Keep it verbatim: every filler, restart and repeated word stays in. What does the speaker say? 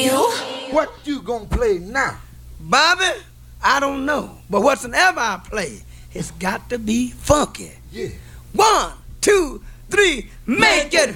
Bill. What you gonna play now? Bobby, I don't know. But whatsoever I play, it's got to be funky. Yeah. One, two, three, make it